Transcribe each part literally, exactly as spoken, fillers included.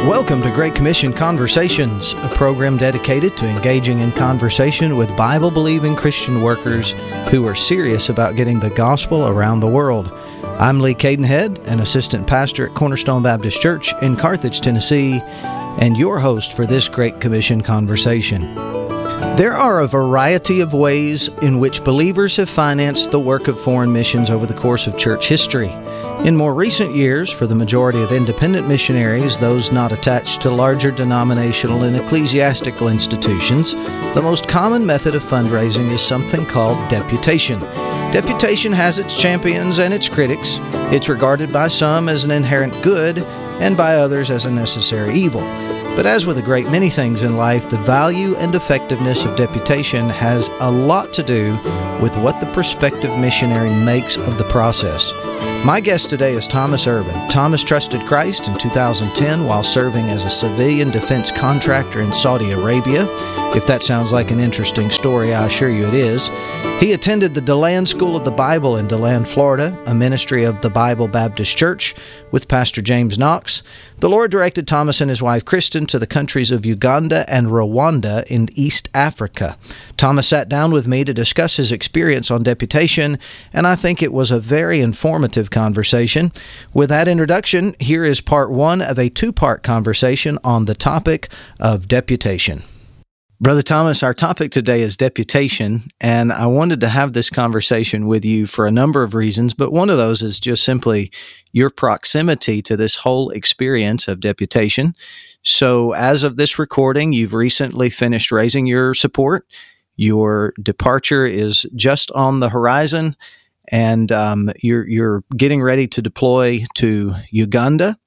Welcome to Great Commission Conversations, a program dedicated to engaging in conversation with Bible-believing Christian workers who are serious about getting the gospel around the world. I'm Lee Cadenhead, an assistant pastor at Cornerstone Baptist Church in Carthage, Tennessee, and your host for this Great Commission Conversation. There are a variety of ways in which believers have financed the work of foreign missions over the course of church history. In more recent years, for the majority of independent missionaries, those not attached to larger denominational and ecclesiastical institutions, the most common method of fundraising is something called deputation. Deputation has its champions and its critics. It's regarded by some as an inherent good and by others as a necessary evil. But as with a great many things in life, the value and effectiveness of deputation has a lot to do with what the prospective missionary makes of the process. My guest today is Thomas Urban. Thomas trusted Christ in two thousand ten while serving as a civilian defense contractor in Saudi Arabia. If that sounds like an interesting story, I assure you it is. He attended the DeLand School of the Bible in DeLand, Florida, a ministry of the Bible Baptist Church with Pastor James Knox. The Lord directed Thomas and his wife Kristen to the countries of Uganda and Rwanda in East Africa. Thomas sat down with me to discuss his experience on deputation, and I think it was a very informative conversation. With that introduction, here is part one of a two-part conversation on the topic of deputation. Brother Thomas, our topic today is deputation, and I wanted to have this conversation with you for a number of reasons, but one of those is just simply your proximity to this whole experience of deputation. So as of this recording, you've recently finished raising your support. Your departure is just on the horizon, and um, you're you're getting ready to deploy to Uganda.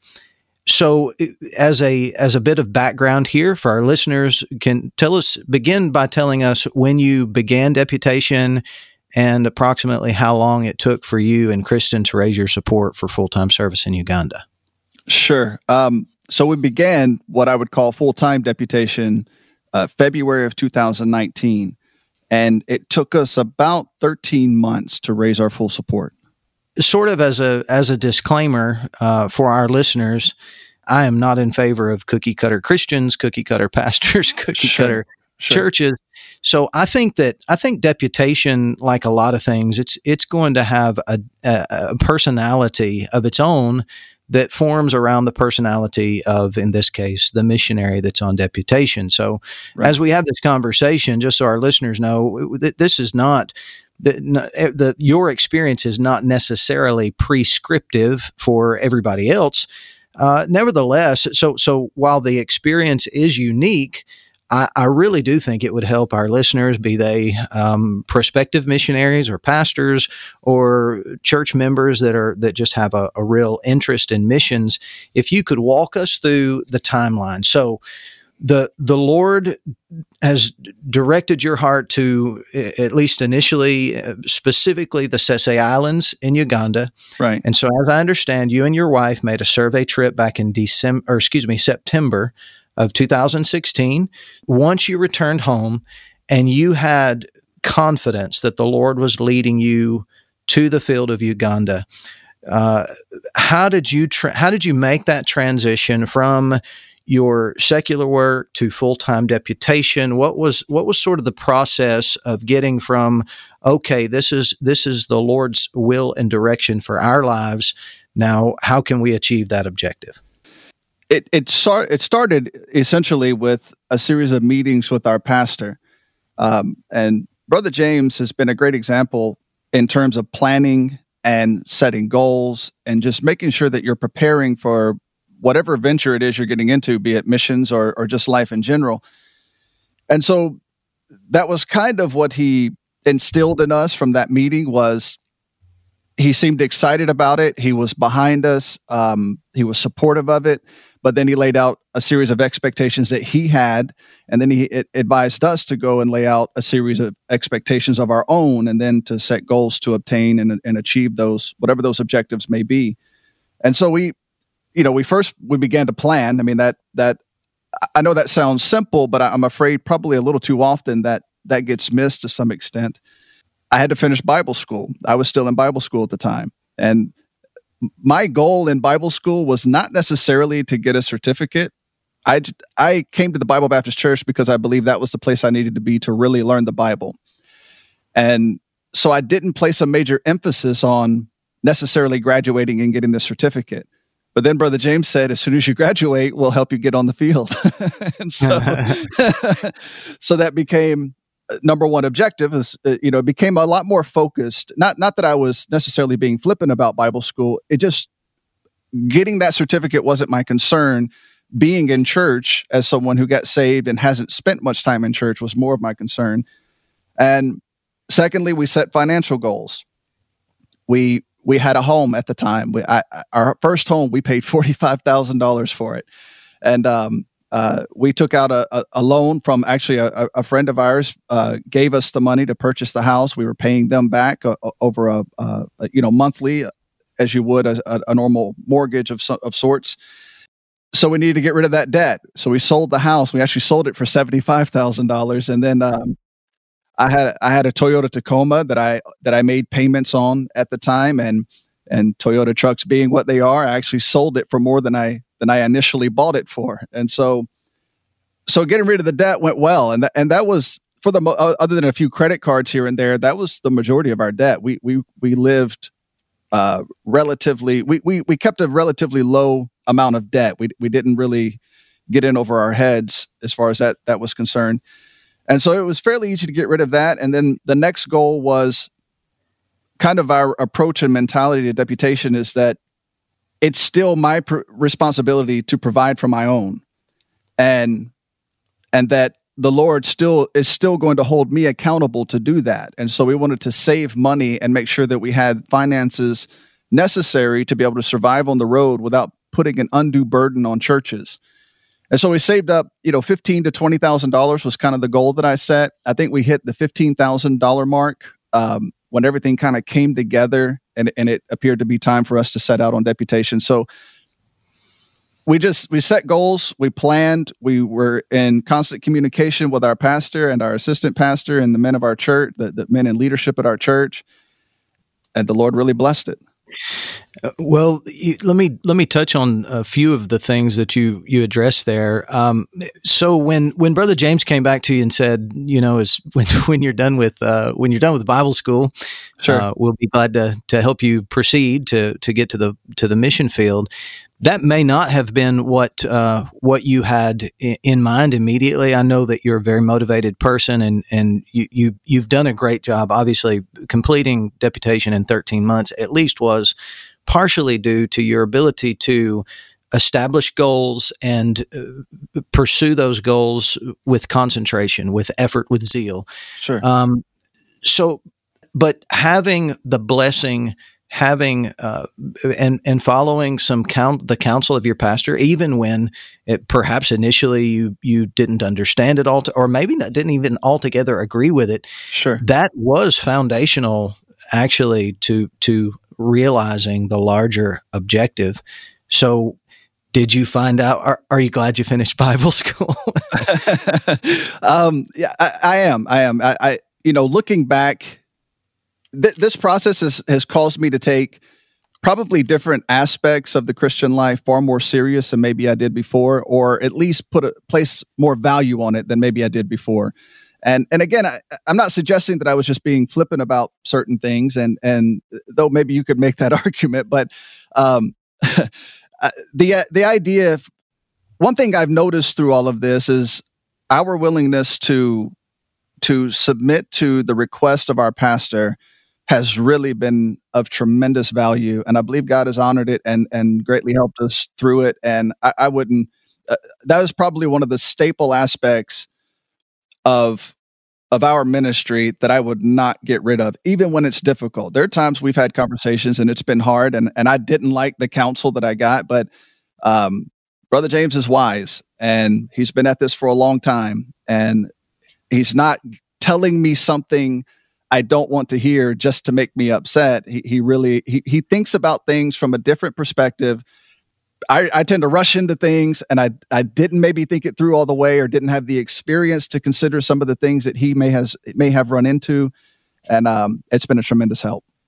So as a as a bit of background here for our listeners, can tell us, begin by telling us when you began deputation and approximately how long it took for you and Kristen to raise your support for full-time service in Uganda. Sure. Um, so we began what I would call full-time deputation uh, February of two thousand nineteen, and it took us about thirteen months to raise our full support. Sort of as a as a disclaimer uh, for our listeners, I am not in favor of cookie cutter Christians, cookie cutter pastors, cookie sure, cutter sure. churches. So I think that I think deputation, like a lot of things, it's it's going to have a, a, a personality of its own that forms around the personality of, in this case, the missionary that's on deputation. So right. As we have this conversation, just so our listeners know, this is not. The, the your experience is not necessarily prescriptive for everybody else. Uh, nevertheless, so so while the experience is unique, I, I really do think it would help our listeners, be they um, prospective missionaries or pastors or church members that are that just have a, a real interest in missions, if you could walk us through the timeline. So the the Lord has directed your heart to, at least initially, specifically the Sese Islands in Uganda. Right. And so, as I understand, you and your wife made a survey trip back in December, or excuse me, September of two thousand sixteen. Once you returned home, and you had confidence that the Lord was leading you to the field of Uganda. Uh, how did you tra- how did you make that transition from your secular work to full-time deputation? What was what was sort of the process of getting from, okay, this is this is the Lord's will and direction for our lives. Now, how can we achieve that objective? It it, start, it started essentially with a series of meetings with our pastor. Um, and Brother James has been a great example in terms of planning and setting goals and just making sure that you're preparing for whatever venture it is you're getting into, be it missions or or just life in general. And so that was kind of what he instilled in us from that meeting. Was he seemed excited about it. He was behind us. Um, he was supportive of it. But then he laid out a series of expectations that he had, and then he it advised us to go and lay out a series of expectations of our own, and then to set goals to obtain and, and achieve those, whatever those objectives may be. And so we You know, we first, we began to plan. I mean, that, that, I know that sounds simple, but I'm afraid probably a little too often that that gets missed to some extent. I had to finish Bible school. I was still in Bible school at the time. And my goal in Bible school was not necessarily to get a certificate. I, I came to the Bible Baptist Church because I believed that was the place I needed to be to really learn the Bible. And so I didn't place a major emphasis on necessarily graduating and getting the certificate. But then Brother James said, as soon as you graduate, we'll help you get on the field. And so, so that became number one objective. Is, uh, you know, it became a lot more focused. Not, not that I was necessarily being flippant about Bible school. It just, getting that certificate wasn't my concern. Being in church as someone who got saved and hasn't spent much time in church was more of my concern. And secondly, we set financial goals. We we had a home at the time. We, I, our first home, we paid forty-five thousand dollars for it. And um, uh, we took out a, a, a loan from actually a, a friend of ours, uh, gave us the money to purchase the house. We were paying them back uh, over a, uh, you know, monthly, as you would a, a normal mortgage of, of sorts. So we needed to get rid of that debt. So we sold the house. We actually sold it for seventy-five thousand dollars. And then um, I had I had a Toyota Tacoma that I that I made payments on at the time, and and Toyota trucks being what they are, I actually sold it for more than I than I initially bought it for. And so so getting rid of the debt went well, and that and that was for the other than a few credit cards here and there, that was the majority of our debt. We we we lived uh, relatively we we we kept a relatively low amount of debt. We we didn't really get in over our heads as far as that that was concerned. And so it was fairly easy to get rid of that. And then the next goal was kind of our approach and mentality to deputation is that it's still my pr- responsibility to provide for my own. And and that the Lord still is still going to hold me accountable to do that. And so we wanted to save money and make sure that we had finances necessary to be able to survive on the road without putting an undue burden on churches. And so we saved up, you know, fifteen to twenty thousand dollars was kind of the goal that I set. I think we hit the fifteen thousand dollar mark um, when everything kind of came together, and and it appeared to be time for us to set out on deputation. So we just we set goals, we planned, we were in constant communication with our pastor and our assistant pastor and the men of our church, the, the men in leadership at our church, and the Lord really blessed it. Uh, well, you, let me let me touch on a few of the things that you you addressed there. Um, so when when Brother James came back to you and said, you know, is when when you're done with uh, when you're done with Bible school, sure, uh, we'll be glad to to help you proceed to to get to the to the mission field. That may not have been what uh, what you had in mind immediately. I know that you're a very motivated person, and and you, you you've done a great job. Obviously, completing deputation in thirteen months at least was partially due to your ability to establish goals and uh, pursue those goals with concentration, with effort, with zeal. Sure. Um, so, but having the blessing. Having uh, and and following some count the counsel of your pastor, even when it, perhaps initially you you didn't understand it all, to, or maybe not, didn't even altogether agree with it. Sure, that was foundational, actually, to to realizing the larger objective. So, did you find out? Are, are you glad you finished Bible school? um, yeah, I, I am. I am. I, I you know, looking back. Th- this process has, has caused me to take probably different aspects of the Christian life far more serious than maybe I did before, or at least put a place more value on it than maybe I did before. And and again, I, I'm not suggesting that I was just being flippant about certain things, and and though maybe you could make that argument, but um, the the idea of one thing I've noticed through all of this is our willingness to to submit to the request of our pastor has really been of tremendous value. And I believe God has honored it and, and greatly helped us through it. And I, I wouldn't, uh, that was probably one of the staple aspects of, of our ministry that I would not get rid of, even when it's difficult. There are times we've had conversations and it's been hard, and, and I didn't like the counsel that I got, but um, Brother James is wise, and he's been at this for a long time, and he's not telling me something I don't want to hear just to make me upset. He, he really, he, he thinks about things from a different perspective. I, I tend to rush into things, and I, I didn't maybe think it through all the way, or didn't have the experience to consider some of the things that he may has may have run into. And um, it's been a tremendous help.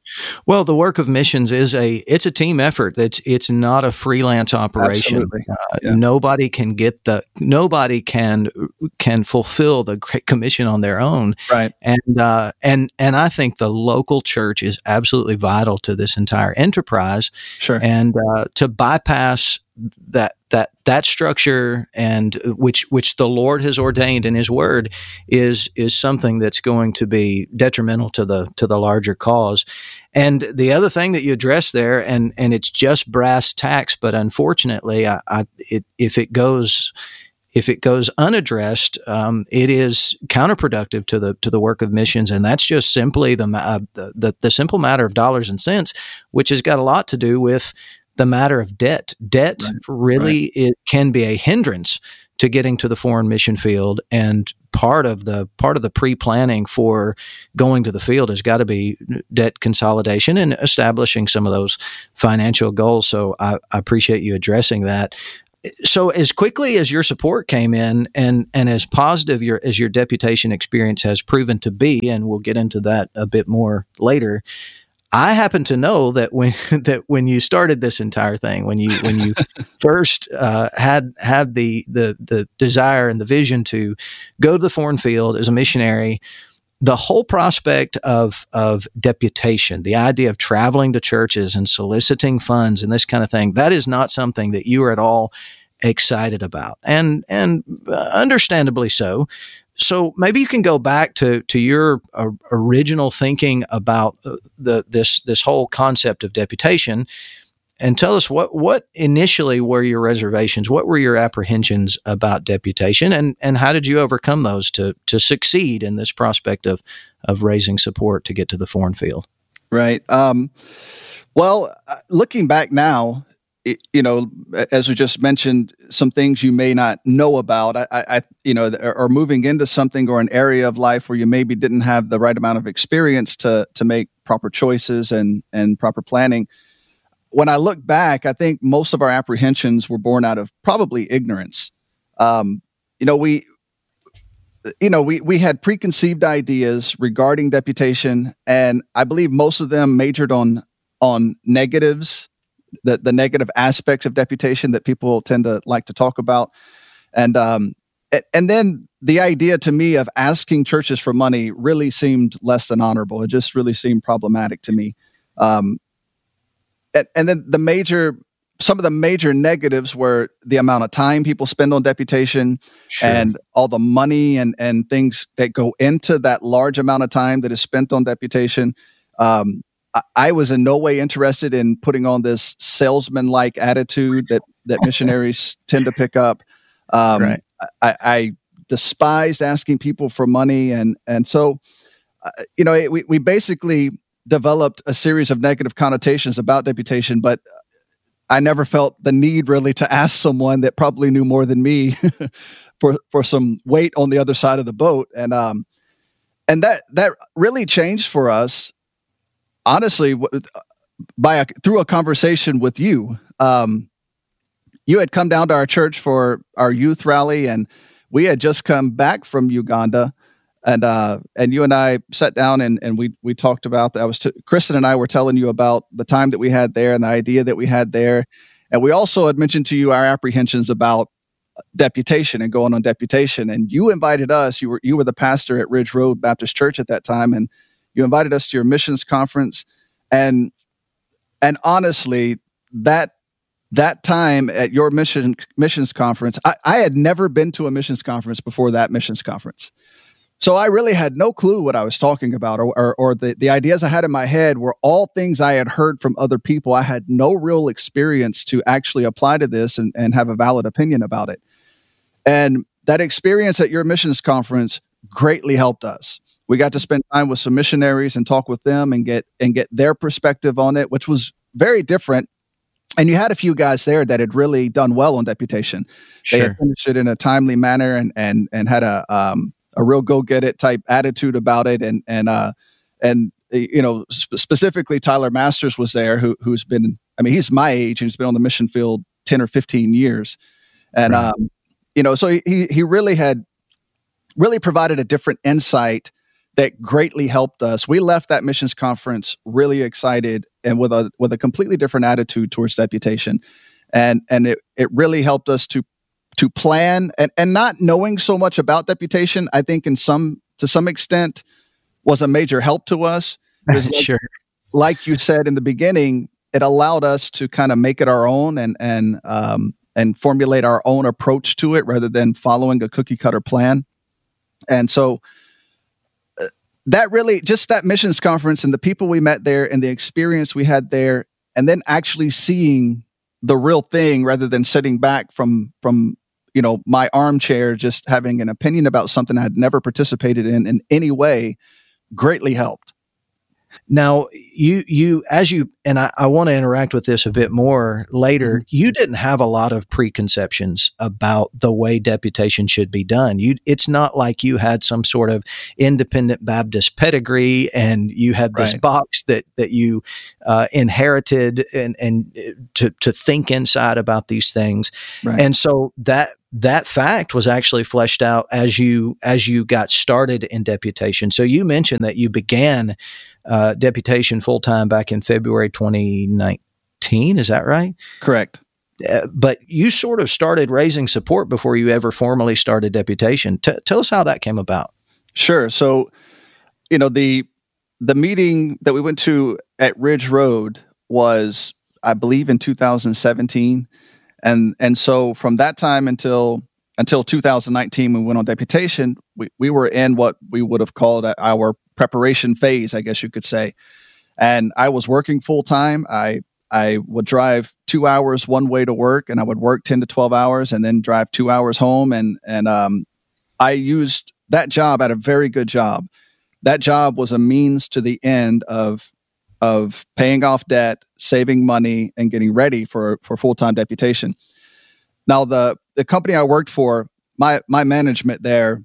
Well, the work of missions is a it's a team effort. It's it's not a freelance operation. Absolutely. Uh, Yeah. Nobody can get the nobody can can fulfill the Great Commission on their own. Right. And uh, and and I think the local church is absolutely vital to this entire enterprise. Sure. And uh, to bypass that that that structure and which which the Lord has ordained in His Word is is something that's going to be detrimental to the to the larger cause. And the other thing that you address there, and and it's just brass tacks, but unfortunately, I, I it, if it goes if it goes unaddressed, um, it is counterproductive to the to the work of missions, and that's just simply the uh, the, the the simple matter of dollars and cents, which has got a lot to do with the matter of debt. Debt Right. really it can be a hindrance to getting to the foreign mission field, and part of the part of the pre-planning for going to the field has got to be debt consolidation and establishing some of those financial goals. So I, I appreciate you addressing that. So as quickly as your support came in, and and as positive your as your deputation experience has proven to be, and we'll get into that a bit more later, I happen to know that when that when you started this entire thing, when you when you first uh, had had the the the desire and the vision to go to the foreign field as a missionary, the whole prospect of of deputation, the idea of traveling to churches and soliciting funds and this kind of thing, that is not something that you are at all excited about, and and uh, understandably so. So maybe you can go back to to your uh, original thinking about uh, the this this whole concept of deputation, and tell us what what initially were your reservations, what were your apprehensions about deputation, and and how did you overcome those to to succeed in this prospect of of raising support to get to the foreign field? Right. Um, well, uh, looking back now, it, you know, as we just mentioned, some things you may not know about, I, I you know, or moving into something or an area of life where you maybe didn't have the right amount of experience to to make proper choices and and proper planning. When I look back, I think most of our apprehensions were born out of probably ignorance. Um, you know, we, you know, we we had preconceived ideas regarding deputation, and I believe most of them majored on on negatives. The, the negative aspects of deputation that people tend to like to talk about. And um, and then the idea to me of asking churches for money really seemed less than honorable. It just really seemed problematic to me. Um, and, and then the major, some of the major negatives were the amount of time people spend on deputation. Sure. And all the money and, and things that go into that large amount of time that is spent on deputation. Um, I was in no way interested in putting on this salesman-like attitude that, that missionaries tend to pick up. Um, right. I, I despised asking people for money. And, and so, uh, you know, it, we, we basically developed a series of negative connotations about deputation, but I never felt the need really to ask someone that probably knew more than me for, for some weight on the other side of the boat. And, um, and that, that really changed for us. Honestly, by a, through a conversation with you, um, you had come down to our church for our youth rally, and we had just come back from Uganda, and uh, and you and I sat down and, and we we talked about that. I was t- Kristen and I were telling you about the time that we had there and the idea that we had there, and we also had mentioned to you our apprehensions about deputation and going on deputation. And you invited us. You were you were the pastor at Ridge Road Baptist Church at that time, and you invited us to your missions conference, and and honestly, that that time at your mission missions conference, I, I had never been to a missions conference before that missions conference, so I really had no clue what I was talking about, or or, or the the ideas I had in my head were all things I had heard from other people. I had no real experience to actually apply to this and, and have a valid opinion about it, and that experience at your missions conference greatly helped us. We got to spend time with some missionaries and talk with them and get and get their perspective on it, which was very different. And you had a few guys there that had really done well on deputation. Sure. They had finished it in a timely manner and and and had a um, a real go get it type attitude about it. And and uh, and you know sp- specifically Tyler Masters was there, who who's been I mean he's my age and he's been on the mission field ten or fifteen years, and right. um, you know so he he really had really provided a different insight that greatly helped us. We left that missions conference really excited and with a with a completely different attitude towards deputation. And and it, it really helped us to to plan and, and not knowing so much about deputation, I think in some to some extent was a major help to us. Like, sure. Like you said in the beginning, it allowed us to kind of make it our own and and um, and formulate our own approach to it rather than following a cookie cutter plan. And so uh, that really, just that missions conference and the people we met there and the experience we had there, and then actually seeing the real thing rather than sitting back from from you know my armchair just having an opinion about something I had never participated in in any way, greatly helped. Now, you, you, as you, and I, I want to interact with this a bit more later, you didn't have a lot of preconceptions about the way deputation should be done. You, it's not like you had some sort of independent Baptist pedigree and you had this Right. box that, that you uh, inherited and, and to, to think inside about these things. Right. And so that, that fact was actually fleshed out as you, as you got started in deputation. So you mentioned that you began Uh, deputation full-time back in February twenty nineteen. Is that right? Correct. Uh, but you sort of started raising support before you ever formally started deputation. T- tell us how that came about. Sure. So, you know, the the meeting that we went to at Ridge Road was, I believe, in two thousand seventeen. And and so from that time until until two thousand nineteen, when we went on deputation, we, we were in what we would have called our preparation phase, I guess you could say. And I was working full time. I I would drive two hours one way to work, and I would work ten to twelve hours, and then drive two hours home. And and um, I used that job at a very good job. That job was a means to the end of of paying off debt, saving money, and getting ready for for full time deputation. Now, the the company I worked for, my my management there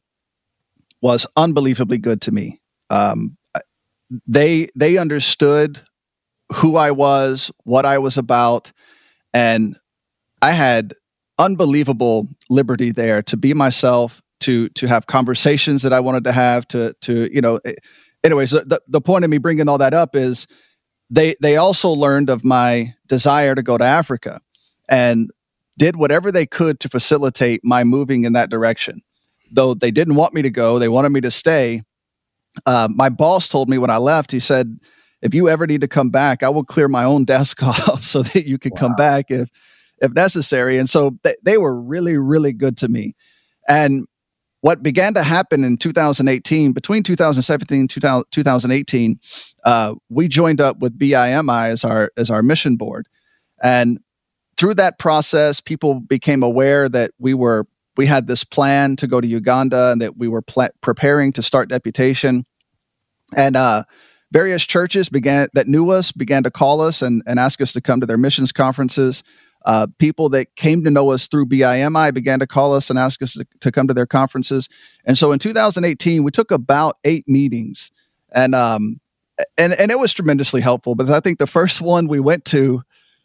was unbelievably good to me. Um, they they understood who I was, what I was about, and I had unbelievable liberty there to be myself, to to have conversations that I wanted to have, to to you know. Anyways, the the point of me bringing all that up is they they also learned of my desire to go to Africa and did whatever they could to facilitate my moving in that direction. Though they didn't want me to go, they wanted me to stay. Uh, my boss told me when I left, he said, if you ever need to come back, I will clear my own desk off so that you can wow. come back if if necessary. And so th- they were really, really good to me. And what began to happen in two thousand eighteen, between two thousand seventeen and two thousand eighteen, uh, we joined up with B I M I as our as our mission board. And through that process, people became aware that we were we had this plan to go to Uganda and that we were pl- preparing to start deputation. And uh, various churches began that knew us began to call us and, and ask us to come to their missions conferences. Uh, people that came to know us through B I M I began to call us and ask us to, to come to their conferences. And so in two thousand eighteen, we took about eight meetings, and um, and and it was tremendously helpful. Because I think the first one we went to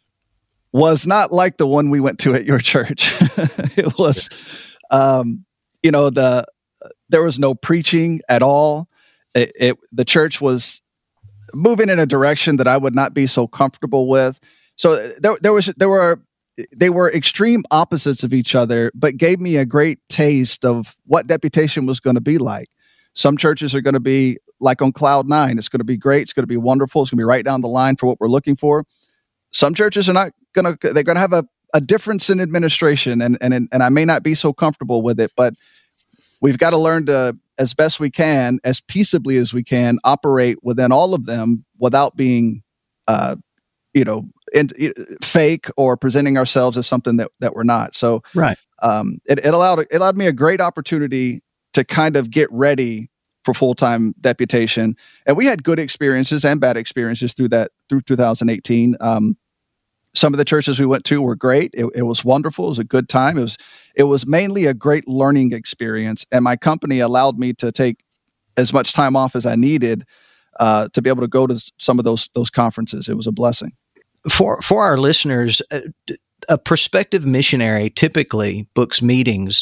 was not like the one we went to at your church. It was, um, you know, the there was no preaching at all. It, it the church was moving in a direction that I would not be so comfortable with. So there, there was there were they were extreme opposites of each other, but gave me a great taste of what deputation was going to be like. Some churches are going to be like on cloud nine. It's going to be great. It's going to be wonderful. It's going to be right down the line for what we're looking for. Some churches are not going to, they're going to have a, a difference in administration, and, and, and I may not be so comfortable with it, but we've got to learn to, as best we can, as peaceably as we can, operate within all of them without being, uh, you know, in, in, fake or presenting ourselves as something that, that we're not. So, right. um, it, it allowed, it allowed me a great opportunity to kind of get ready for full-time deputation. And we had good experiences and bad experiences through that, through two thousand eighteen. Um, some of the churches we went to were great. It, it was wonderful. It was a good time. It was, it was mainly a great learning experience. And my company allowed me to take as much time off as I needed uh, to be able to go to some of those, those conferences. It was a blessing. For, for our listeners, a prospective missionary typically books meetings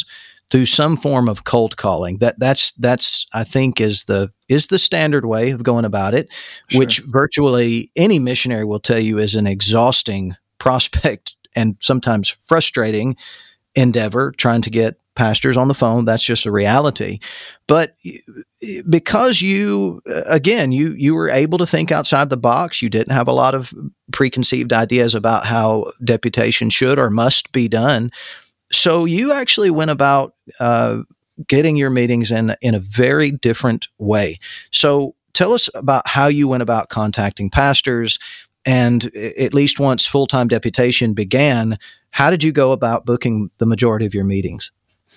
through some form of cold calling. That that's that's I think is the is the standard way of going about it, sure. which virtually any missionary will tell you is an exhausting prospect and sometimes frustrating endeavor trying to get pastors on the phone. That's just a reality. But because you, again, you you were able to think outside the box, you didn't have a lot of preconceived ideas about how deputation should or must be done. So you actually went about uh, getting your meetings in in a very different way. So tell us about how you went about contacting pastors, and at least once full-time deputation began, how did you go about booking the majority of your meetings?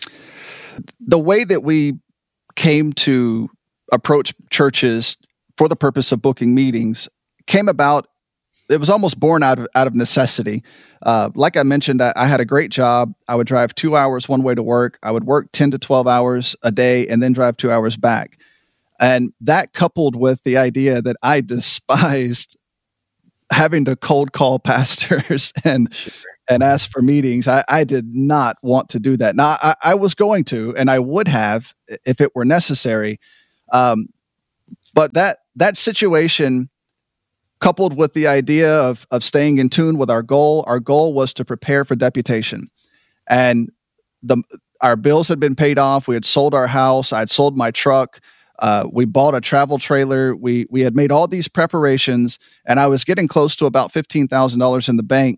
The way that we came to approach churches for the purpose of booking meetings came about. It was almost born out of out of necessity. Uh, like I mentioned, I, I had a great job. I would drive two hours one way to work. I would work ten to twelve hours a day and then drive two hours back. And that coupled with the idea that I despised having to cold call pastors and and ask for meetings, I, I did not want to do that. Now, I, I was going to, and I would have if it were necessary. Um, but that that situation, coupled with the idea of of staying in tune with our goal, our goal was to prepare for deputation. And the our bills had been paid off. We had sold our house. I'd sold my truck. Uh, we bought a travel trailer. We we had made all these preparations, and I was getting close to about fifteen thousand dollars in the bank.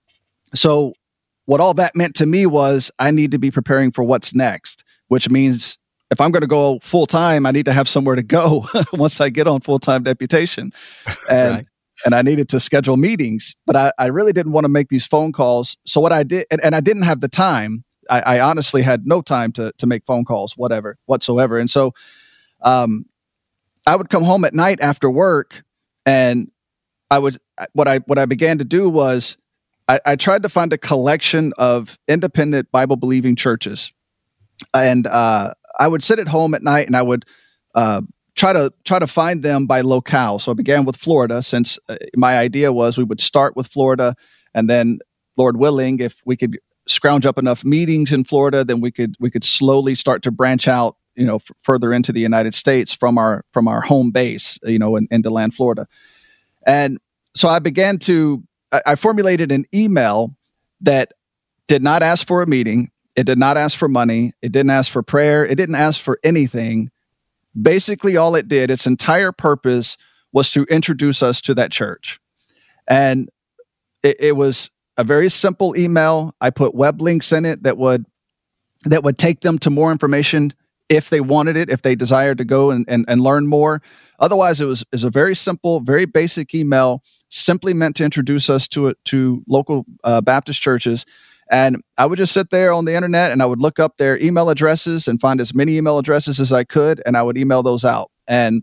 So what all that meant to me was I need to be preparing for what's next, which means if I'm going to go full time, I need to have somewhere to go once I get on full time deputation. And right. and I needed to schedule meetings, but I, I really didn't want to make these phone calls. So what I did, and, and I didn't have the time. I, I honestly had no time to to make phone calls, whatever, whatsoever. And so um, I would come home at night after work, and I would what I what I began to do was I, I tried to find a collection of independent Bible believing churches, and uh, I would sit at home at night and I would uh, try to try to find them by locale. So I began with Florida, since uh, my idea was we would start with Florida, and then, Lord willing, if we could scrounge up enough meetings in Florida, then we could we could slowly start to branch out, you know, f- further into the United States from our from our home base, you know, in, in DeLand, Florida. And so I began to I, I formulated an email that did not ask for a meeting. It did not ask for money. It didn't ask for prayer. It didn't ask for anything. Basically, all it did, its entire purpose was to introduce us to that church. And it, it was a very simple email. I put web links in it that would that would take them to more information if they wanted it, if they desired to go and, and, and learn more. Otherwise, it was, it was a very simple, very basic email, simply meant to introduce us to it, to local uh, Baptist churches. And I would just sit there on the internet and I would look up their email addresses and find as many email addresses as I could, and I would email those out. And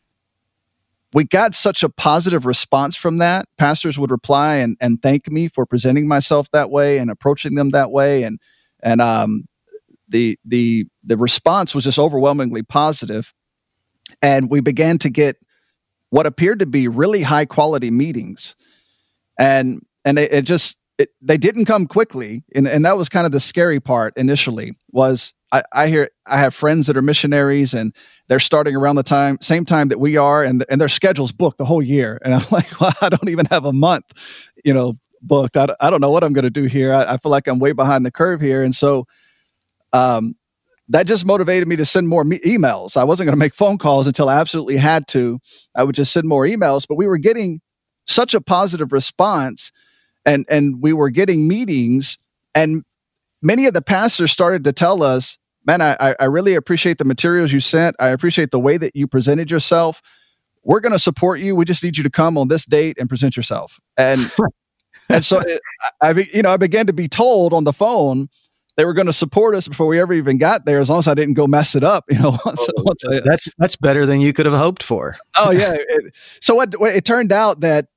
we got such a positive response from that. Pastors would reply and, and thank me for presenting myself that way and approaching them that way. And and um, the the the response was just overwhelmingly positive. And we began to get what appeared to be really high quality meetings. And and it, it just It, they didn't come quickly, and, and that was kind of the scary part initially. Was I, I hear I have friends that are missionaries, and they're starting around the time same time that we are, and and their schedule's booked the whole year, and I'm like, well, I don't even have a month, you know, booked. I, I don't know what I'm going to do here. I, I feel like I'm way behind the curve here, and so um, that just motivated me to send more me- emails. I wasn't going to make phone calls until I absolutely had to. I would just send more emails, but we were getting such a positive response. And and we were getting meetings, and many of the pastors started to tell us, man, I, I really appreciate the materials you sent. I appreciate the way that you presented yourself. We're going to support you. We just need you to come on this date and present yourself. And and so it, I, you know, I began to be told on the phone they were going to support us before we ever even got there, as long as I didn't go mess it up. You know, once, oh, once I, that's that's better than you could have hoped for. Oh yeah. It, so what, it turned out that.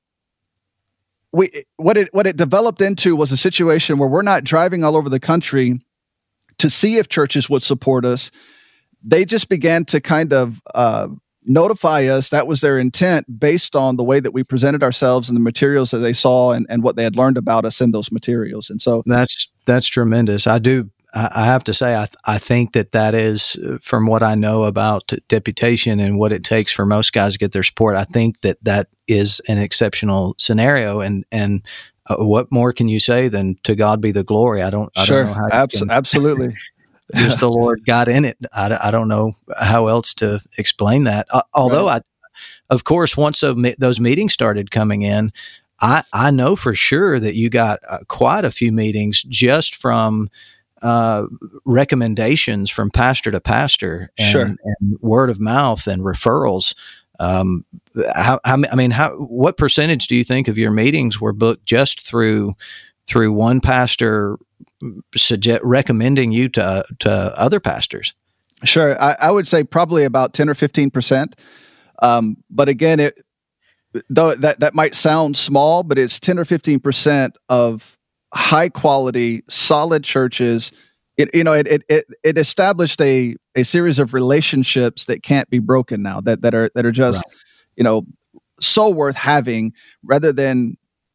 We what it what it developed into was a situation where we're not driving all over the country to see if churches would support us. They just began to kind of uh, notify us. That was their intent, based on the way that we presented ourselves and the materials that they saw and, and what they had learned about us in those materials. And so that's that's tremendous. I do I, I have to say, I, I think that that is, from what I know about deputation and what it takes for most guys to get their support, I think that that is an exceptional scenario. And, and uh, what more can you say than to God be the glory? I don't, I sure. don't know how Abs- can, absolutely. just the Lord got in it. I, I don't know how else to explain that. Uh, although right. I, of course, once those meetings started coming in, I, I know for sure that you got uh, quite a few meetings just from uh, recommendations from pastor to pastor and, sure. and word of mouth and referrals. Um, how, how, I mean, how, what percentage do you think of your meetings were booked just through through one pastor suggest, recommending you to to other pastors? Sure, I, I would say probably about ten or fifteen percent. Um, but again, it. Though that, that might sound small, but it's ten or fifteen percent of high quality, solid churches. It, you know, it, it, it, it established a, a series of relationships that can't be broken now, that, that are, that are just, right. you know, so worth having rather than,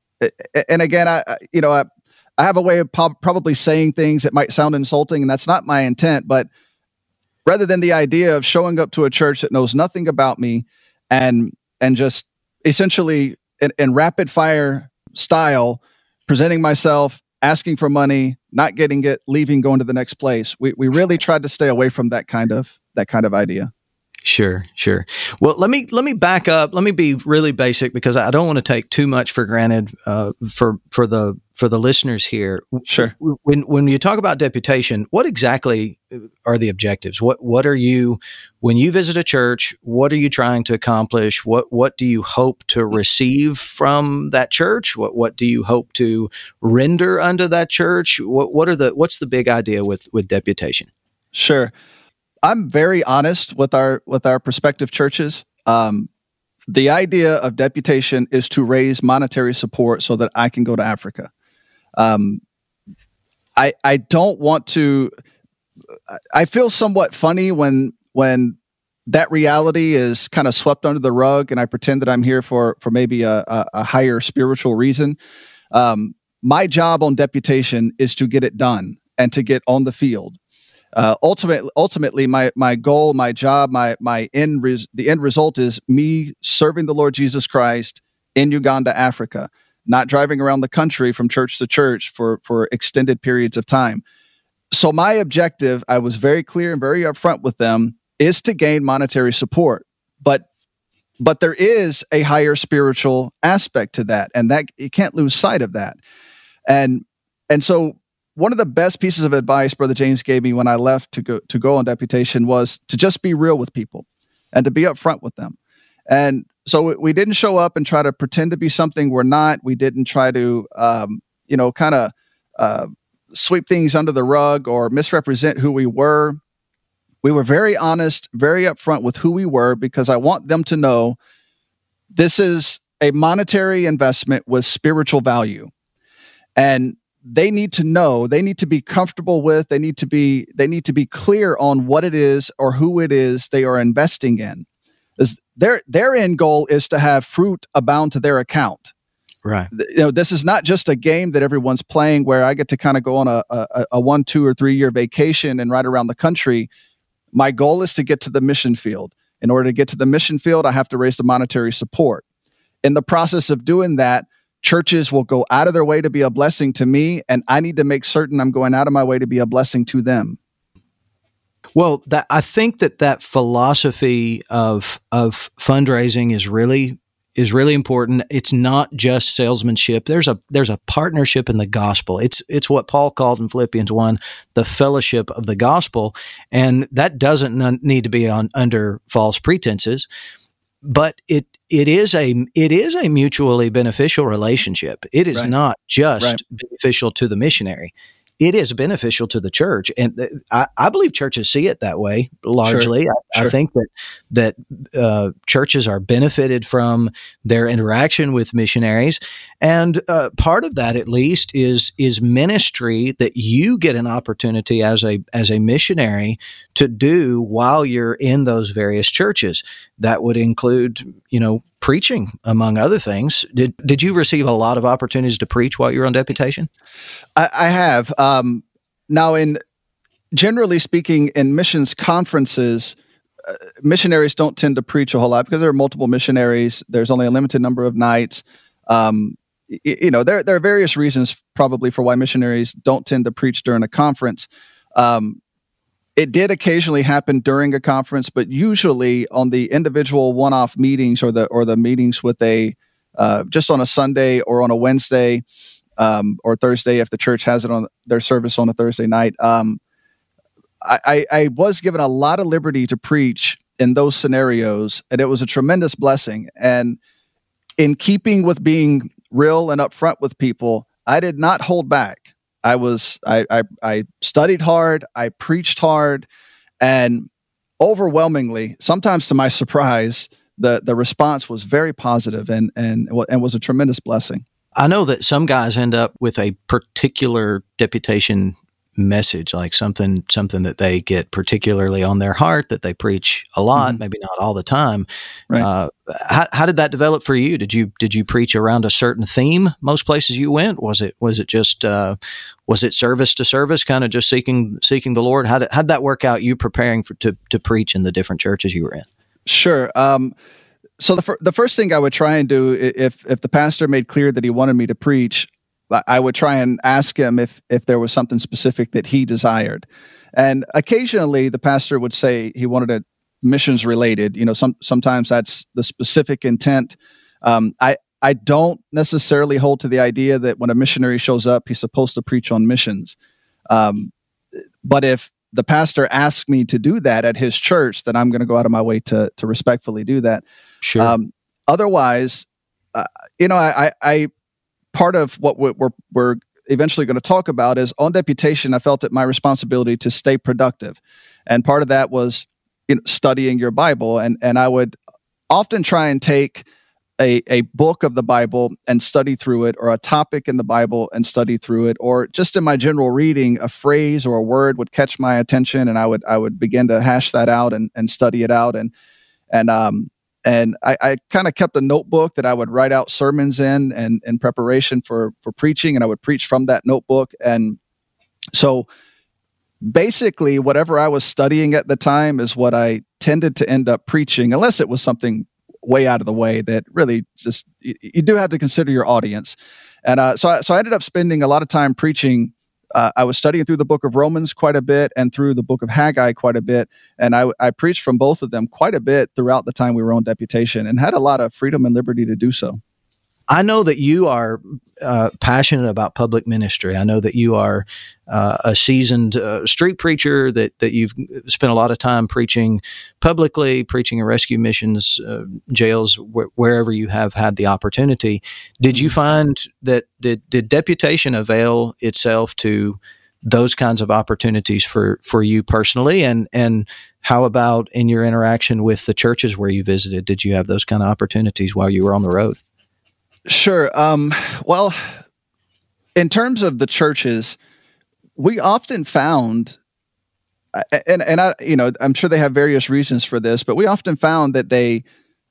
and again, I, you know, I, I have a way of po- probably saying things that might sound insulting, and that's not my intent, but rather than the idea of showing up to a church that knows nothing about me and, and just essentially in, in rapid fire style, presenting myself, asking for money, not getting it, leaving, going to the next place. We we really tried to stay away from that kind of that kind of idea. Sure, sure. Well, let me let me back up. Let me be really basic because I don't want to take too much for granted uh, for for the for the listeners here. Sure. When when you talk about deputation, what exactly are the objectives? What what are you when you visit a church? What are you trying to accomplish? What what do you hope to receive from that church? What what do you hope to render unto that church? What what are the what's the big idea with with deputation? Sure. I'm very honest with our with our prospective churches. Um, the idea of deputation is to raise monetary support so that I can go to Africa. Um, I I don't want to. I feel somewhat funny when when that reality is kind of swept under the rug, and I pretend that I'm here for for maybe a, a, a higher spiritual reason. Um, my job on deputation is to get it done and to get on the field. Uh, ultimately, ultimately, my my goal, my job, my my end res- the end result is me serving the Lord Jesus Christ in Uganda, Africa, not driving around the country from church to church for for extended periods of time. So my objective, I was very clear and very upfront with them, is to gain monetary support. But but there is a higher spiritual aspect to that, and that you can't lose sight of that. And and so. One of the best pieces of advice Brother James gave me when I left to go to go on deputation was to just be real with people and to be upfront with them. And so we didn't show up and try to pretend to be something we're not. We didn't try to, um, you know, kind of uh, sweep things under the rug or misrepresent who we were. We were very honest, very upfront with who we were because I want them to know this is a monetary investment with spiritual value. And they need to know, they need to be comfortable with, they need to be, they need to be clear on what it is or who it is they are investing in. Their, their end goal is to have fruit abound to their account. Right. You know, this is not just a game that everyone's playing where I get to kind of go on a, a, a one, two, or three year vacation and ride around the country. My goal is to get to the mission field. In order to get to the mission field, I have to raise the monetary support. In the process of doing that, churches will go out of their way to be a blessing to me, and I need to make certain I'm going out of my way to be a blessing to them. Well, that, I think that that philosophy of of fundraising is really is really important. It's not just salesmanship. There's a there's a partnership in the gospel. It's it's what Paul called in Philippians one, the fellowship of the gospel, and that doesn't need to be on under false pretenses. But it it is a it is a mutually beneficial relationship. It is right. not just right. beneficial to the missionary. It is beneficial to the church, and th- I, I believe churches see it that way largely. Sure. I, Sure. I think that that uh, churches are benefited from their interaction with missionaries, and uh, part of that, at least, is is ministry that you get an opportunity as a as a missionary to do while you're in those various churches. That would include, you know, preaching, among other things. Did did you receive a lot of opportunities to preach while you were on deputation? I, I have. Um, now, in generally speaking, in missions conferences, uh, missionaries don't tend to preach a whole lot because there are multiple missionaries. There's only a limited number of nights. Um, you, you know, there there are various reasons probably for why missionaries don't tend to preach during a conference. Um, it did occasionally happen during a conference, but usually on the individual one-off meetings or the or the meetings with a uh, just on a Sunday or on a Wednesday um, or Thursday if the church has it on their service on a Thursday night. Um, I, I, I was given a lot of liberty to preach in those scenarios, and it was a tremendous blessing. And in keeping with being real and upfront with people, I did not hold back. I was I, I I studied hard, I preached hard, and overwhelmingly, sometimes to my surprise, the the response was very positive and and and was a tremendous blessing. I know that some guys end up with a particular deputation message, like something something that they get particularly on their heart that they preach a lot, mm-hmm. maybe not all the time. Right. Uh, how how did that develop for you? Did you did you preach around a certain theme most places you went? Was it was it just uh, was it service to service, kind of just seeking seeking the Lord? How did how did that work out? You preparing for to to preach in the different churches you were in? Sure. Um, so the fir- the first thing I would try and do if if the pastor made clear that he wanted me to preach, I would try and ask him if if there was something specific that he desired. And occasionally the pastor would say he wanted it missions related. You know, some sometimes that's the specific intent. Um, I, I don't necessarily hold to the idea that when a missionary shows up, he's supposed to preach on missions. Um, but if the pastor asks me to do that at his church, then I'm going to go out of my way to to respectfully do that. Sure. Um, otherwise, uh, you know, I, I part of what we're, we're eventually going to talk about is on deputation, I felt it my responsibility to stay productive. And part of that was, you know, studying your Bible. And, and I would often try and take a, a book of the Bible and study through it, or a topic in the Bible and study through it, or just in my general reading, a phrase or a word would catch my attention, and I would I would begin to hash that out and, and study it out. And and um And I, I kind of kept a notebook that I would write out sermons in and in preparation for, for preaching, and I would preach from that notebook. And so basically whatever I was studying at the time is what I tended to end up preaching, unless it was something way out of the way that really just, you, you do have to consider your audience. And uh, so, I, so I ended up spending a lot of time preaching. Uh, I was studying through the book of Romans quite a bit and through the book of Haggai quite a bit. And I, I preached from both of them quite a bit throughout the time we were on deputation, and had a lot of freedom and liberty to do so. I know that you are uh, passionate about public ministry. I know that you are uh, a seasoned uh, street preacher, that, that you've spent a lot of time preaching publicly, preaching in rescue missions, uh, jails, wh- wherever you have had the opportunity. Did you find that, did, did deputation avail itself to those kinds of opportunities for, for you personally? And, and how about in your interaction with the churches where you visited? Did you have those kind of opportunities while you were on the road? Sure. Um, well, in terms of the churches, we often found, and and I, you know, I'm sure they have various reasons for this, but we often found that they,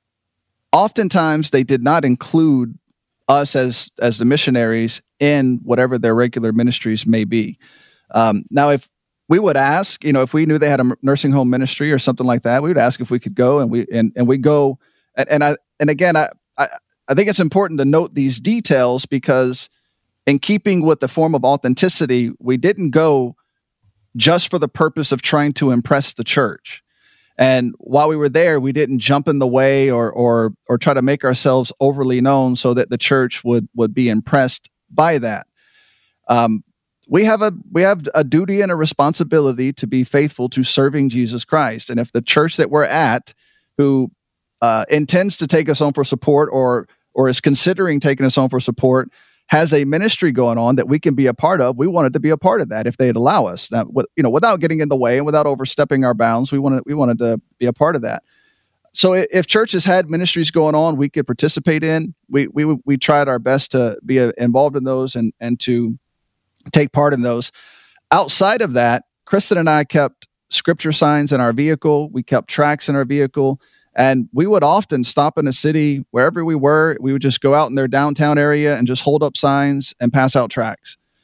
oftentimes they did not include us as as the missionaries in whatever their regular ministries may be. Um, now, if we would ask, you know, if we knew they had a nursing home ministry or something like that, we would ask if we could go, and we and and we go, and, and I and again, I. I I think it's important to note these details, because in keeping with the form of authenticity, we didn't go just for the purpose of trying to impress the church. And while we were there, we didn't jump in the way or or or try to make ourselves overly known so that the church would would be impressed by that. Um, we have a we have a duty and a responsibility to be faithful to serving Jesus Christ. And if the church that we're at, who Uh, intends to take us home for support, or or is considering taking us home for support, has a ministry going on that we can be a part of, we wanted to be a part of that if they'd allow us. That, you know, without getting in the way and without overstepping our bounds, we wanted we wanted to be a part of that. So if churches had ministries going on we could participate in, we we we tried our best to be involved in those and and to take part in those. Outside of that, Kristen and I kept scripture signs in our vehicle. We kept tracts in our vehicle. And we would often stop in a city, wherever we were, we would just go out in their downtown area and just hold up signs and pass out tracts.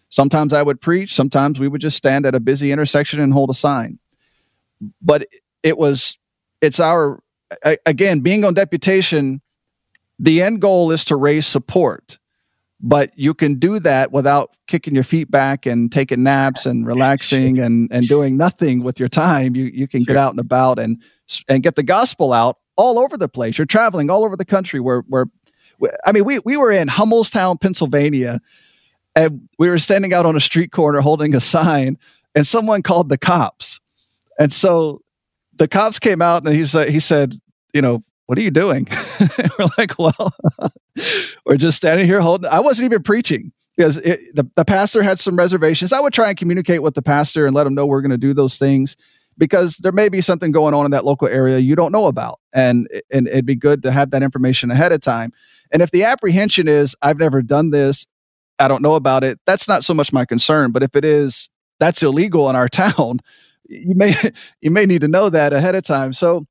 Sometimes I would preach. Sometimes we would just stand at a busy intersection and hold a sign. But it was, it's our, again, being on deputation, the end goal is to raise support. But you can do that without kicking your feet back and taking naps and relaxing and, and doing nothing with your time. You you can sure. get out and about and and get the gospel out all over the place. You're traveling all over the country. Where where I mean, we we were in Hummelstown, Pennsylvania, and we were standing out on a street corner holding a sign, and someone called the cops. And so the cops came out, and he said he said, you know, what are you doing? We're like, well, we're just standing here holding. I wasn't even preaching because it, the, the pastor had some reservations. I would try and communicate with the pastor and let him know we're going to do those things because there may be something going on in that local area you don't know about. And, and it'd be good to have that information ahead of time. And if the apprehension is, I've never done this, I don't know about it, that's not so much my concern. But if it is, that's illegal in our town, you may, you may need to know that ahead of time. So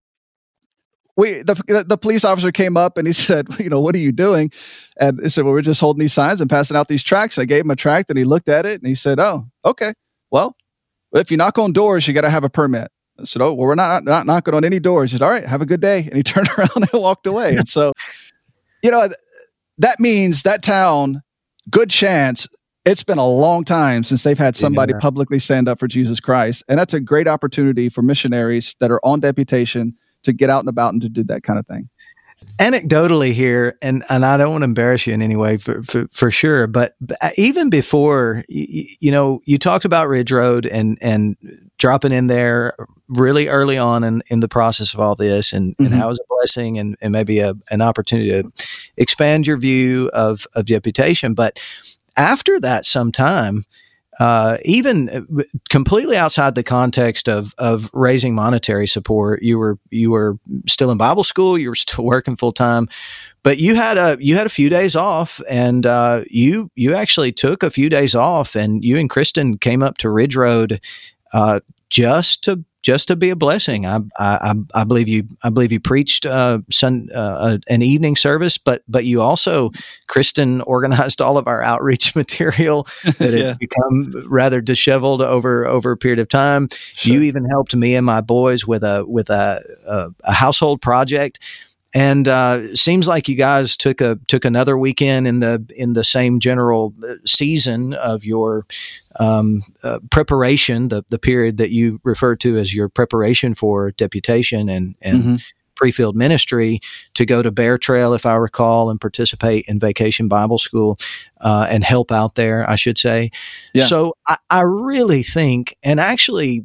We the the police officer came up and he said, you know, what are you doing? And he said, well, we're just holding these signs and passing out these tracts. I gave him a tract and he looked at it and he said, oh, okay. Well, if you knock on doors, you got to have a permit. I said, oh, well, we're not, not knocking on any doors. He said, all right, have a good day. And he turned around and walked away. And so, you know, that means that town, good chance, it's been a long time since they've had somebody yeah. publicly stand up for Jesus Christ. And that's a great opportunity for missionaries that are on deputation to get out and about and to do that kind of thing. Anecdotally here, and, and I don't want to embarrass you in any way for, for, for sure, but even before, you, you know, you talked about Ridge Road and, and dropping in there really early on in, in the process of all this and, mm-hmm. and how it was a blessing and, and maybe a, an opportunity to expand your view of, of deputation. But after that sometime, Uh, even completely outside the context of of raising monetary support, you were you were still in Bible school, you were still working full time, but you had a you had a few days off, and uh, you you actually took a few days off, and you and Kristen came up to Ridge Road uh, just to just to be a blessing. I I, I believe you I believe you preached uh, sun, uh, an evening service, but but you also, Kristen, organized all of our outreach material that yeah. had become rather disheveled over over a period of time. Sure. You even helped me and my boys with a with a a, a household project. And uh, seems like you guys took a took another weekend in the in the same general season of your um, uh, preparation, the the period that you refer to as your preparation for deputation and and mm-hmm. pre-field ministry, to go to Bear Trail, if I recall, and participate in Vacation Bible School uh, and help out there, I should say. Yeah. So I, I really think, and actually.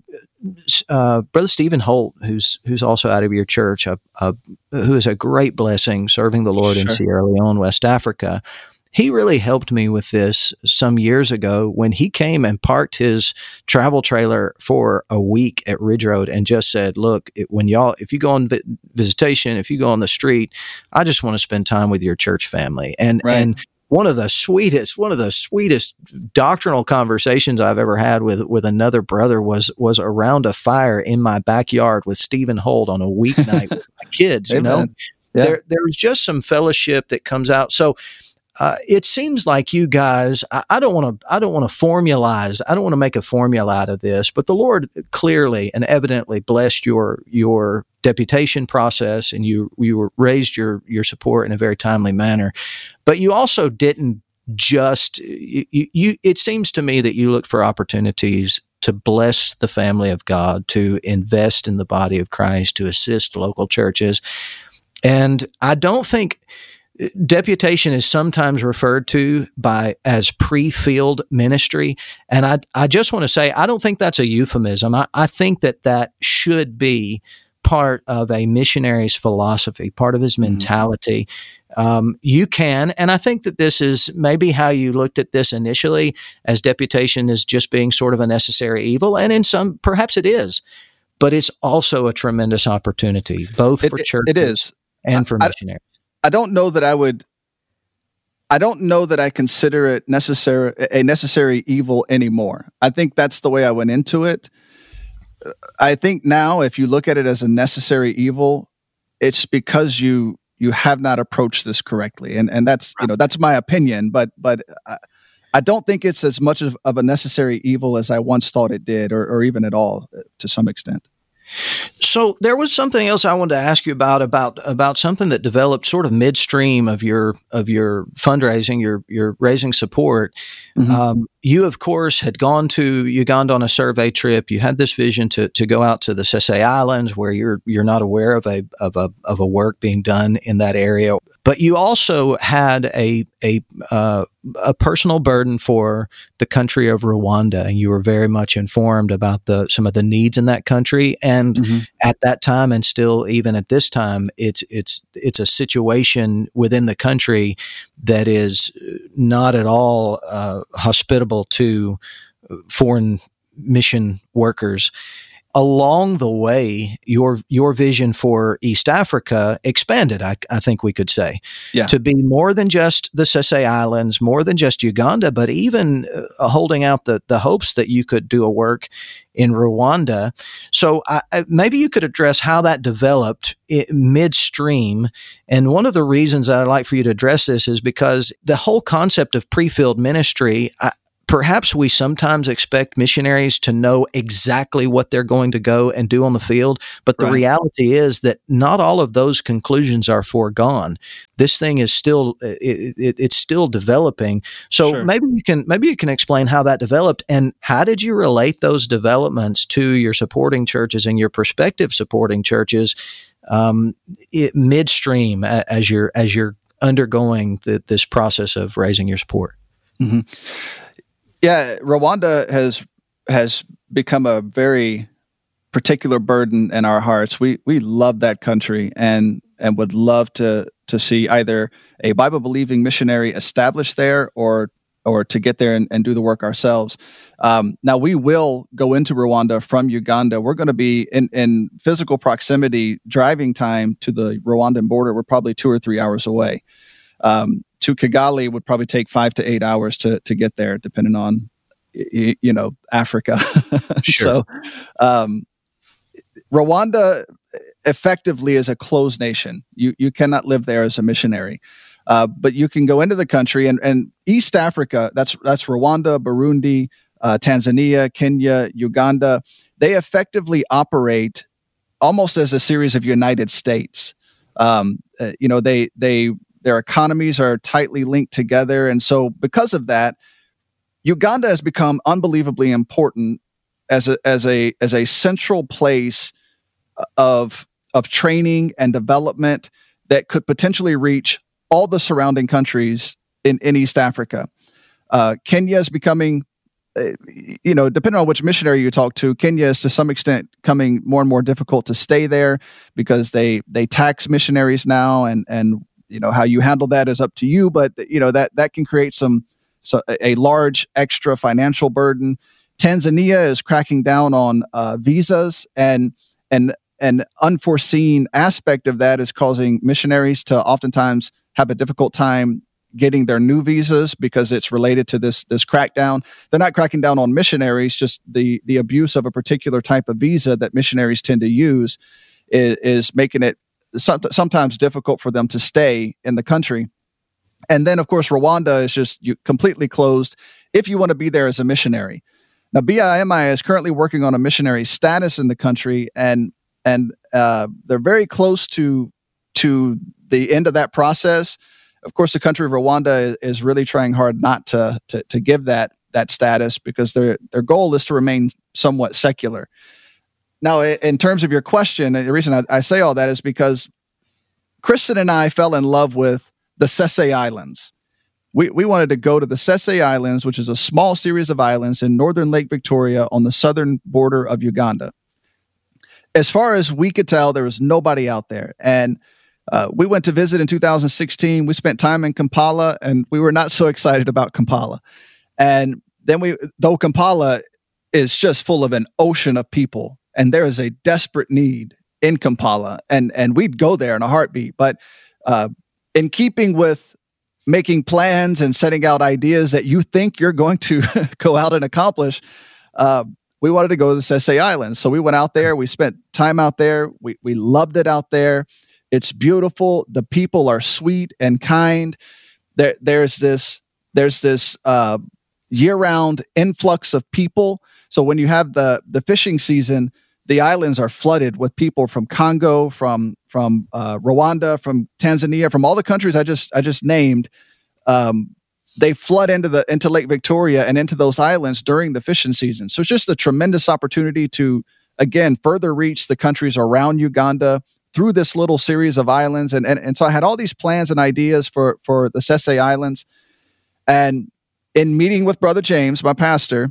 Uh, Brother Stephen Holt, who's who's also out of your church, uh, uh, who is a great blessing serving the Lord sure. in Sierra Leone, West Africa. He really helped me with this some years ago when he came and parked his travel trailer for a week at Ridge Road and just said, look, it, when y'all, if you go on vi- visitation, if you go on the street, I just want to spend time with your church family. And, right. and, One of the sweetest, one of the sweetest doctrinal conversations I've ever had with, with another brother was was around a fire in my backyard with Stephen Holt on a weeknight with my kids. You know, yeah. there there's just some fellowship that comes out. So uh, it seems like you guys. I, I don't want to. I don't want to formalize. I don't want to make a formula out of this. But the Lord clearly and evidently blessed your your deputation process, and you you were raised your your support in a very timely manner. But you also didn't just, you, you, it seems to me that you look for opportunities to bless the family of God, to invest in the body of Christ, to assist local churches. And I don't think deputation is sometimes referred to by as pre-field ministry. And I, I just want to say, I don't think that's a euphemism. I, I think that that should be part of a missionary's philosophy, part of his mentality. Mm-hmm. Um, you can, and I think that this is maybe how you looked at this initially, as deputation as just being sort of a necessary evil, and in some, perhaps it is, but it's also a tremendous opportunity, both for it, churches it is. and for I, missionaries. I don't know that I would, I don't know that I consider it necessary, a necessary evil anymore. I think that's the way I went into it. I think now, if you look at it as a necessary evil, it's because you you have not approached this correctly, and and that's you know that's my opinion. But but uh, I don't think it's as much of, of a necessary evil as I once thought it did, or, or even at all, to some extent. So there was something else I wanted to ask you about about about something that developed sort of midstream of your of your fundraising, your your raising support. Mm-hmm. Um, you, of course, had gone to Uganda on a survey trip. You had this vision to to go out to the Sese Islands, where you're you're not aware of a of a of a work being done in that area. But you also had a a uh, a personal burden for the country of Rwanda, and you were very much informed about the some of the needs in that country. And mm-hmm. at that time, and still even at this time, it's it's it's a situation within the country that is not at all uh, hospitable to foreign mission workers. Along the way, your your vision for East Africa expanded, I, I think we could say, yeah. to be more than just the Sese Islands, more than just Uganda, but even uh, holding out the, the hopes that you could do a work in Rwanda. So I, I, maybe you could address how that developed I- midstream. And one of the reasons that I'd like for you to address this is because the whole concept of pre-field ministry, I, perhaps we sometimes expect missionaries to know exactly what they're going to go and do on the field, but the right. reality is that not all of those conclusions are foregone. This thing is still it, it, it's still developing. So sure. maybe you can maybe you can explain how that developed, and how did you relate those developments to your supporting churches and your prospective supporting churches um, it, midstream as you're as you're undergoing the, this process of raising your support. Mm-hmm. Yeah, Rwanda has has become a very particular burden in our hearts. We we love that country and and would love to to see either a Bible believing missionary established there, or or to get there and, and do the work ourselves. Um, now we will go into Rwanda from Uganda. We're going to be in, in physical proximity, driving time to the Rwandan border. We're probably two or three hours away. Um, to Kigali would probably take five to eight hours to to get there, depending on, you, you know, Africa. Sure. So, um, Rwanda effectively is a closed nation. You you cannot live there as a missionary, uh, but you can go into the country and, and East Africa. That's that's Rwanda, Burundi, uh, Tanzania, Kenya, Uganda. They effectively operate almost as a series of United States. Um, uh, you know, they they. Their economies are tightly linked together. And so because of that, Uganda has become unbelievably important as a as a as a central place of of training and development that could potentially reach all the surrounding countries in, in East Africa. Uh, Kenya is becoming, uh, you know, depending on which missionary you talk to, Kenya is to some extent coming more and more difficult to stay there because they they tax missionaries now, and and you know, how you handle that is up to you, but you know that that can create some so a large extra financial burden. Tanzania is cracking down on uh, visas, and and an unforeseen aspect of that is causing missionaries to oftentimes have a difficult time getting their new visas because it's related to this this crackdown. They're not cracking down on missionaries, just the the abuse of a particular type of visa that missionaries tend to use is, is making it sometimes difficult for them to stay in the country. And then, of course, Rwanda is just completely closed if you want to be there as a missionary. Now, B I M I is currently working on a missionary status in the country, and and uh, they're very close to to the end of that process. Of course, the country of Rwanda is really trying hard not to to, to give that that status because their their goal is to remain somewhat secular. Now, in terms of your question, the reason I, I say all that is because Kristen and I fell in love with the Sese Islands. We we wanted to go to the Sese Islands, which is a small series of islands in northern Lake Victoria on the southern border of Uganda. As far as we could tell, there was nobody out there. And uh, we went to visit in two thousand sixteen. We spent time in Kampala, and we were not so excited about Kampala. And then we, though Kampala is just full of an ocean of people, and there is a desperate need in Kampala, and and we'd go there in a heartbeat. But uh, in keeping with making plans and setting out ideas that you think you're going to go out and accomplish, uh, we wanted to go to the Sese Islands. So we went out there. We spent time out there. We we loved it out there. It's beautiful. The people are sweet and kind. There there's this there's this uh, year-round influx of people. So when you have the the fishing season, the islands are flooded with people from Congo, from from uh, Rwanda, from Tanzania, from all the countries I just I just named. Um, they flood into the into Lake Victoria and into those islands during the fishing season. So it's just a tremendous opportunity to, again, further reach the countries around Uganda through this little series of islands. And and, and so I had all these plans and ideas for for the Sese Islands. And in meeting with Brother James, my pastor,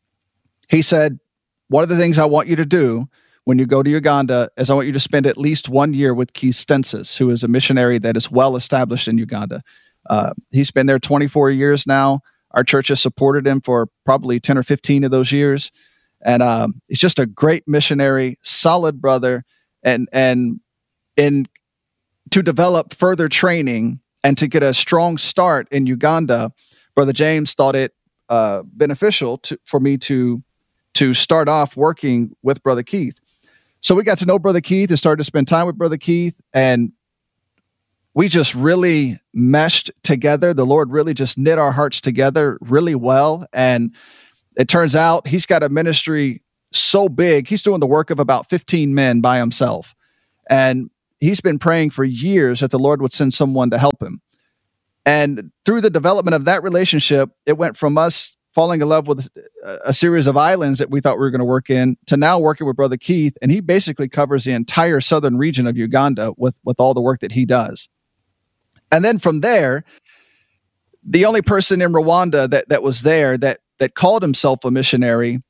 he said, one of the things I want you to do when you go to Uganda is I want you to spend at least one year with Keith Stensis, who is a missionary that is well established in Uganda. Uh, he's been there twenty-four years now. Our church has supported him for probably ten or fifteen of those years. And um, he's just a great missionary, solid brother. And, and in, to develop further training and to get a strong start in Uganda, Brother James thought it uh, beneficial to, for me to to start off working with Brother Keith. So we got to know Brother Keith and started to spend time with Brother Keith, and we just really meshed together. The Lord really just knit our hearts together really well. And it turns out he's got a ministry so big, he's doing the work of about fifteen men by himself. And he's been praying for years that the Lord would send someone to help him. And through the development of that relationship, it went from us falling in love with a series of islands that we thought we were going to work in to now working with Brother Keith. And he basically covers the entire southern region of Uganda with, with all the work that he does. And then from there, the only person in Rwanda that, that was there that, that called himself a missionary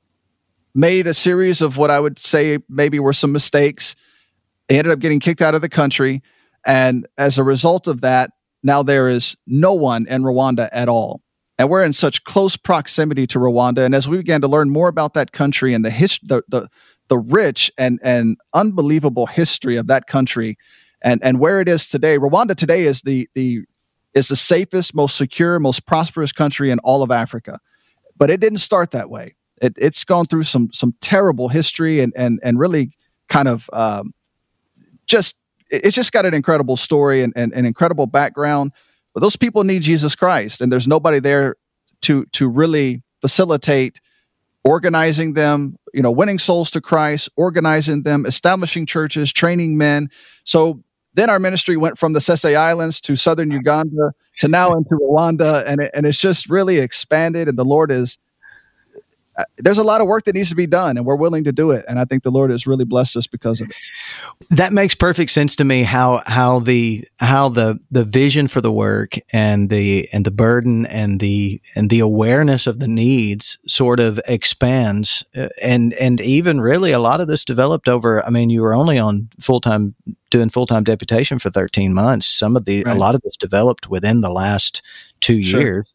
made a series of what I would say maybe were some mistakes. He ended up getting kicked out of the country. And as a result of that, now there is no one in Rwanda at all. And we're in such close proximity to Rwanda. And as we began to learn more about that country and the his, the, the the rich and and unbelievable history of that country, and and where it is today, Rwanda today is the the is the safest, most secure, most prosperous country in all of Africa. But it didn't start that way. It, it's gone through some some terrible history and and and really kind of um, just it's just got an incredible story and, and an incredible background. But those people need Jesus Christ, and there's nobody there to to really facilitate organizing them, you know, winning souls to Christ, organizing them, establishing churches, training men. So then our ministry went from the Sese Islands to southern Uganda to now into Rwanda, and it, and it's just really expanded. And the Lord is uh, there's a lot of work that needs to be done, and we're willing to do it. And I think the Lord has really blessed us because of it. That makes perfect sense to me. How how the how the the vision for the work and the and the burden and the and the awareness of the needs sort of expands, and and even really a lot of this developed over. I mean, you were only on full time doing full time deputation for thirteen months. Some of the right. a lot of this developed within the last two sure. years.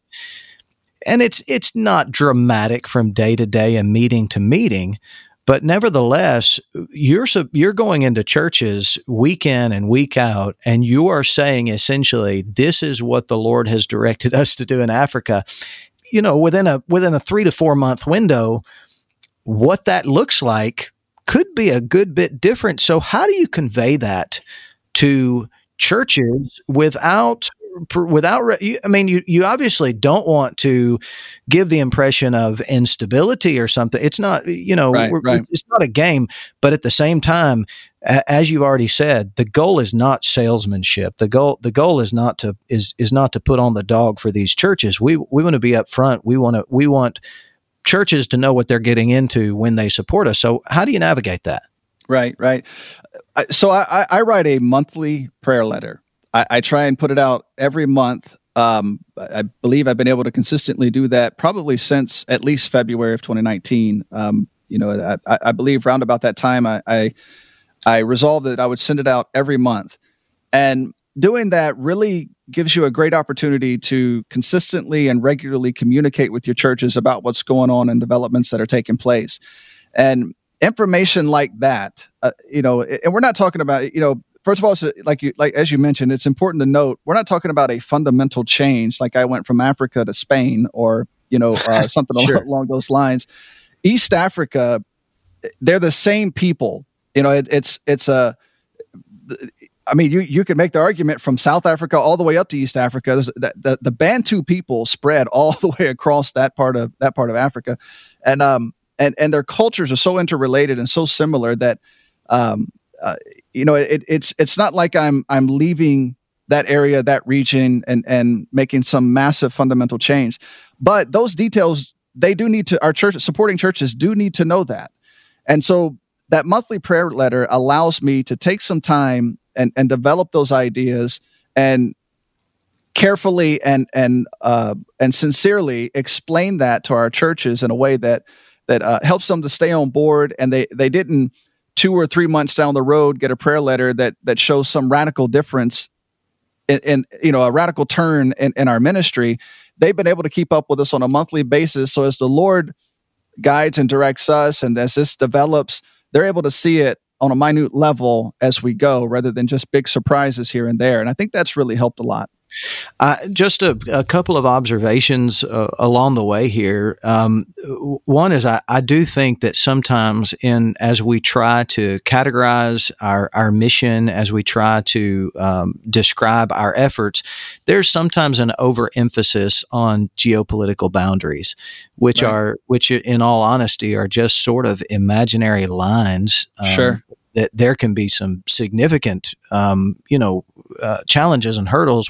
And it's it's not dramatic from day to day and meeting to meeting, but nevertheless, you're you're going into churches week in and week out, and you are saying essentially, this is what the Lord has directed us to do in Africa. You know, within a within a three to four month window, what that looks like could be a good bit different. So, how do you convey that to churches without? Without, I mean, you, you obviously don't want to give the impression of instability or something. It's not, you know, right, we're, right. it's not a game, but at the same time, as you've already said, the goal is not salesmanship. The goal, the goal is not to, is, is not to put on the dog for these churches. We, we want to be up front. We want to, we want churches to know what they're getting into when they support us. So how do you navigate that? Right, right. So I, I write a monthly prayer letter. I, I try and put it out every month. Um, I believe I've been able to consistently do that probably since at least February of twenty nineteen. Um, you know, I, I believe round about that time, I, I I resolved that I would send it out every month. And doing that really gives you a great opportunity to consistently and regularly communicate with your churches about what's going on and developments that are taking place. And information like that, uh, you know, and we're not talking about, you know, first of all, it's like you, like as you mentioned, it's important to note we're not talking about a fundamental change. Like I went from Africa to Spain, or you know, uh, something sure. along, along those lines. East Africa, they're the same people. You know, it, it's it's a. I mean, you you could make the argument from South Africa all the way up to East Africa. There's, the, the the Bantu people spread all the way across that part of that part of Africa, and um and and their cultures are so interrelated and so similar that um uh, you know it, it's it's not like I'm I'm leaving that area, that region, and and making some massive fundamental change. But those details, they do need to, our church supporting churches do need to know that. And so that monthly prayer letter allows me to take some time and, and develop those ideas and carefully and and uh, and sincerely explain that to our churches in a way that that uh, helps them to stay on board. And they they didn't two or three months down the road get a prayer letter that that shows some radical difference in, in you know a radical turn in, in our ministry. They've been able to keep up with us on a monthly basis. So as the Lord guides and directs us, and as this develops, they're able to see it on a minute level as we go, rather than just big surprises here and there. And I think that's really helped a lot. Uh, just a, a couple of observations uh, along the way here. Um, one is I, I do think that sometimes in as we try to categorize our, our mission, as we try to um, describe our efforts, there's sometimes an overemphasis on geopolitical boundaries, which right. are which in all honesty are just sort of imaginary lines. Um, sure. That there can be some significant, um, you know, uh, challenges and hurdles